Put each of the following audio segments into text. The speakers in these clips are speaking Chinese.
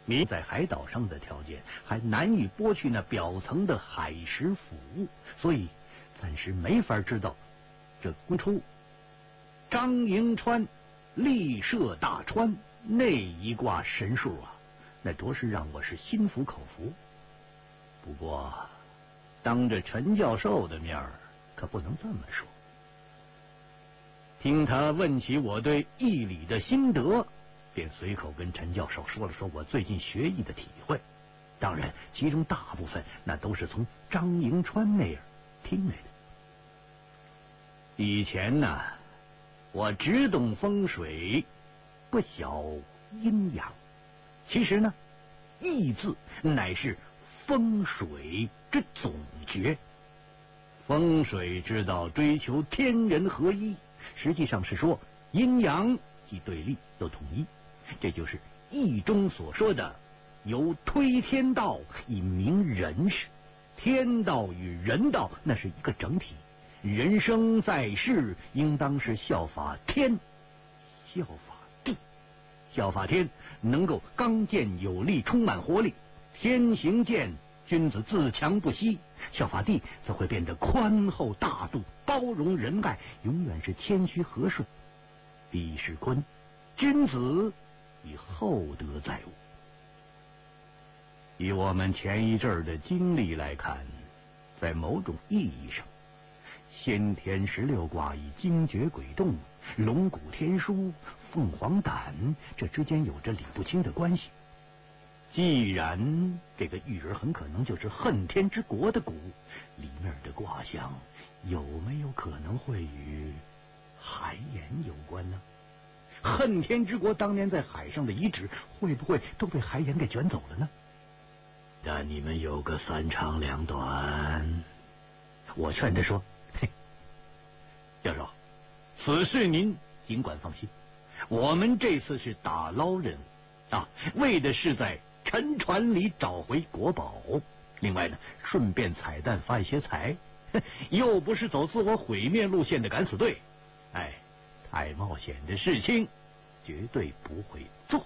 民在海岛上的条件还难以剥去那表层的海蚀腐物，所以暂时没法知道这出张迎川力涉大川那一卦神数啊，那着实让我是心服口服。不过当着陈教授的面可不能这么说。听他问起我对易理的心得，便随口跟陈教授说了说我最近学艺的体会，当然其中大部分那都是从张迎川那儿听来的。以前呢，我只懂风水，不晓阴阳。其实呢，易字乃是风水之总诀。风水之道追求天人合一，实际上是说阴阳既对立又统一，这就是易中所说的由推天道以明人事。天道与人道那是一个整体，人生在世应当是效法天，效法地。效法天能够刚健有力，充满活力，天行健，君子自强不息；效法地则会变得宽厚大度，包容仁爱，永远是谦虚和顺。地是坤，君子以厚德载物。以我们前一阵儿的经历来看，在某种意义上，先天16卦以精绝鬼动、龙骨天书、凤凰胆这之间有着理不清的关系。既然这个玉人很可能就是恨天之国的蛊，里面的卦象有没有可能会与海盐有关呢？恨天之国当年在海上的遗址会不会都被海盐给卷走了呢？但你们有个三长两短。我劝他说，嘿，教授，此事您尽管放心，我们这次是打捞任务啊，为的是在沉船里找回国宝。另外呢，顺便彩蛋发一些财，又不是走自我毁灭路线的敢死队。哎，太冒险的事情绝对不会做。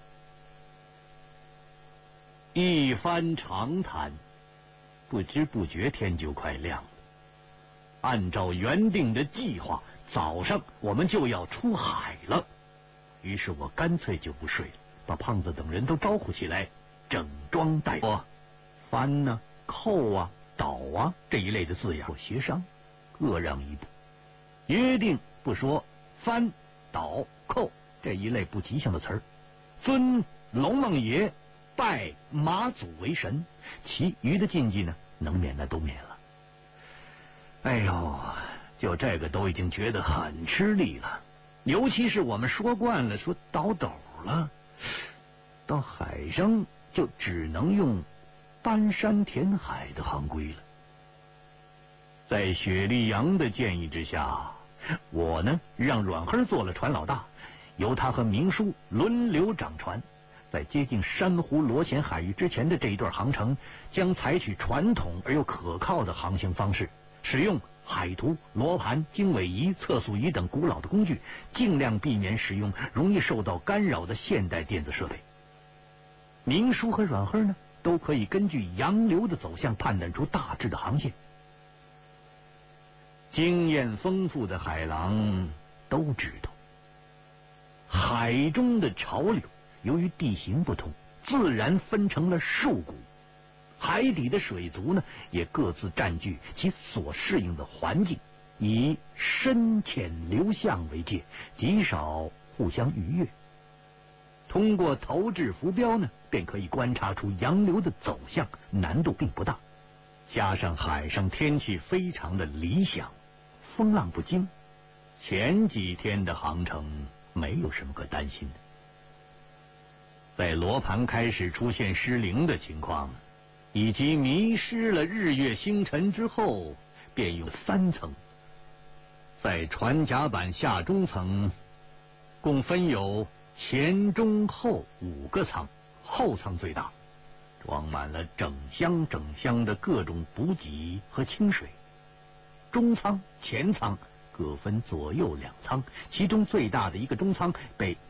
一番长谈，不知不觉天就快亮了。按照原定的计划，早上我们就要出海了。于是我干脆就不睡了，把胖子等人都招呼起来，整装待发。翻呢、扣啊、倒啊这一类的字眼协商，各让一步，约定不说翻、倒、扣这一类不吉祥的词儿，尊龙王爷、拜马祖为神，其余的禁忌呢，能免的都免了。哎呦，就这个都已经觉得很吃力了，尤其是我们说惯了说倒斗了，到海上就只能用搬山填海的行规了。在雪莉杨的建议之下，我呢让阮黑做了船老大，由他和明叔轮流掌船。在接近珊瑚罗咸海域之前的这一段航程，将采取传统而又可靠的航行方式，使用海图、罗盘、经纬仪、测速仪等古老的工具，尽量避免使用容易受到干扰的现代电子设备。明叔和阮黑呢，都可以根据洋流的走向判断出大致的航线。经验丰富的海狼都知道，海中的潮流由于地形不同，自然分成了数股。海底的水族呢，也各自占据其所适应的环境，以深浅流向为界，极少互相逾越。通过投掷浮标呢，便可以观察出洋流的走向，难度并不大。加上海上天气非常的理想，风浪不惊，前几天的航程没有什么可担心的。在罗盘开始出现失灵的情况，以及迷失了日月星辰之后，便有3层。在船甲板下中层共分有前中后5个舱，后舱最大，装满了整箱的各种补给和清水。中舱、前舱各分左右2舱，其中最大的一个中舱被